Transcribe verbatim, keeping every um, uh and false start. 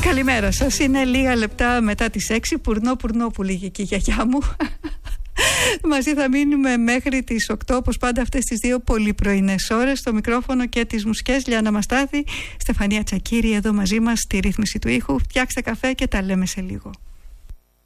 Καλημέρα σας. Είναι λίγα λεπτά μετά τις έξι. Πουρνό πουρνό που λέγει και η γιαγιά μου. Μαζί θα μείνουμε μέχρι τις οκτώ, όπως πάντα αυτές τις δύο πολύ πρωινές ώρες. Στο μικρόφωνο και τις μουσικές Λιάννα Μαστάθη, Στεφανία Τσακίρη εδώ μαζί μας στη ρύθμιση του ήχου. Φτιάξτε καφέ και τα λέμε σε λίγο.